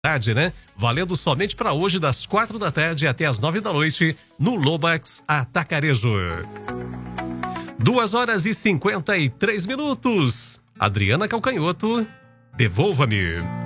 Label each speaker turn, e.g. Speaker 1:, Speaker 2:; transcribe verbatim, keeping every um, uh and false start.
Speaker 1: Tarde, né? Valendo somente para hoje, das quatro da tarde até as nove da noite, no Lobax Atacarejo. Duas horas e cinquenta e três minutos. Adriana Calcanhoto, devolva-me.